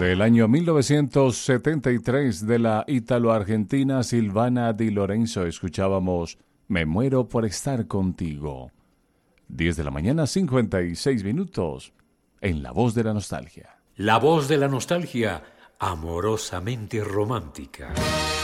Del año 1973 de la ítalo-argentina Silvana Di Lorenzo escuchábamos Me muero por estar contigo. 10 de la mañana, 56 minutos, en La Voz de la Nostalgia. La Voz de la Nostalgia, amorosamente romántica.